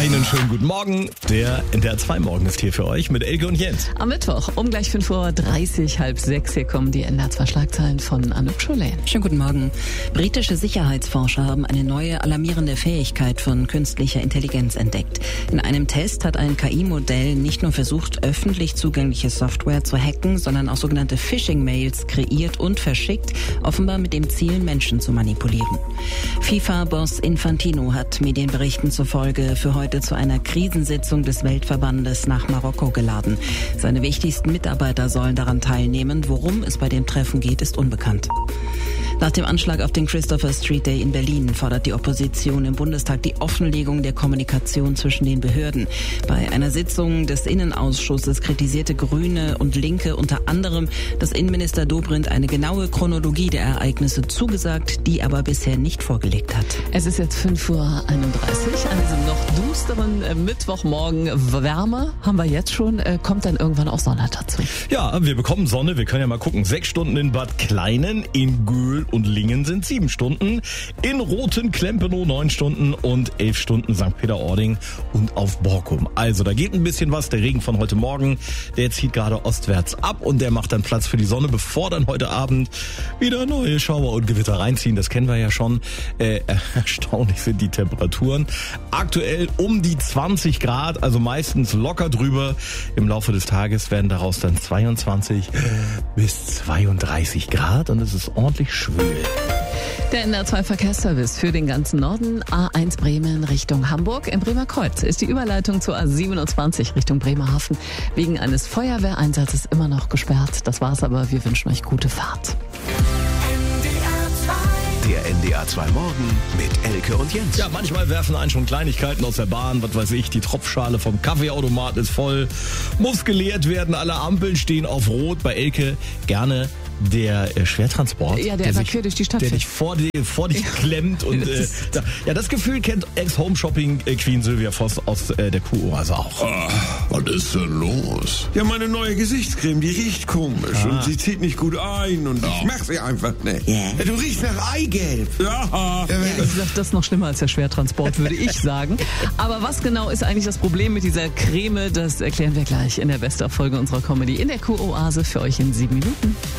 Einen schönen guten Morgen. Der NDR 2 Morgen ist hier für euch mit Elke und Jens. Am Mittwoch um gleich 5:30 Uhr, halb sechs. Hier kommen die NDR 2 Schlagzeilen von Anouk Scholen. Schönen guten Morgen. Britische Sicherheitsforscher haben eine neue alarmierende Fähigkeit von künstlicher Intelligenz entdeckt. In einem Test hat ein KI-Modell nicht nur versucht, öffentlich zugängliche Software zu hacken, sondern auch sogenannte Phishing-Mails kreiert und verschickt, offenbar mit dem Ziel, Menschen zu manipulieren. FIFA-Boss Infantino hat Medienberichten zufolge für heute zu einer Krisensitzung des Weltverbandes nach Marokko geladen. Seine wichtigsten Mitarbeiter sollen daran teilnehmen. Worum es bei dem Treffen geht, ist unbekannt. Nach dem Anschlag auf den Christopher Street Day in Berlin fordert die Opposition im Bundestag die Offenlegung der Kommunikation zwischen den Behörden. Bei einer Sitzung des Innenausschusses kritisierte Grüne und Linke unter anderem, dass Innenminister Dobrindt eine genaue Chronologie der Ereignisse zugesagt, die aber bisher nicht vorgelegt hat. Es ist jetzt 5:31 Uhr an diesem noch düsteren Mittwochmorgen. Wärme haben wir jetzt schon, kommt dann irgendwann auch Sonne dazu. Ja, wir bekommen Sonne. Wir können ja mal gucken. 6 Stunden in Bad Kleinen, in Göhl und Lingen sind 7 Stunden. In Rothen-Klempenow 9 Stunden und 11 Stunden St. Peter-Ording und auf Borkum. Also da geht ein bisschen was. Der Regen von heute Morgen, der zieht gerade ostwärts ab und der macht dann Platz für die Sonne, bevor dann heute Abend wieder neue Schauer und Gewitter reinziehen. Das kennen wir ja schon. Erstaunlich sind die Temperaturen. Aktuell um die 20 Grad, also meistens locker drüber. Im Laufe des Tages werden daraus dann 22 bis 32 Grad und es ist ordentlich schwül. Der NDR 2 Verkehrsservice für den ganzen Norden. A1 Bremen Richtung Hamburg. Im Bremer Kreuz ist die Überleitung zur A27 Richtung Bremerhaven wegen eines Feuerwehreinsatzes immer noch gesperrt. Das war's aber. Wir wünschen euch gute Fahrt. Der NDR 2 Morgen mit Elke und Jens. Ja, manchmal werfen einen schon Kleinigkeiten aus der Bahn. Was weiß ich, die Tropfschale vom Kaffeeautomat ist voll. Muss geleert werden. Alle Ampeln stehen auf Rot. Bei Elke gerne der Schwertransport. Ja, der quer durch die Stadt der dich vor dich klemmt. Und das Gefühl kennt Ex-Home-Shopping-Queen Sylvia Voss aus der Q-Oase auch. Was ist denn los? Ja, meine neue Gesichtscreme, die riecht komisch und sie zieht nicht gut ein und ich mach sie einfach nicht. Ja, du riechst nach Eigelb. Ja. Ich sag, das ist noch schlimmer als der Schwertransport, würde ich sagen. Aber was genau ist eigentlich das Problem mit dieser Creme? Das erklären wir gleich in der Best-of-Folge unserer Comedy in der Q-Oase für euch in 7 Minuten.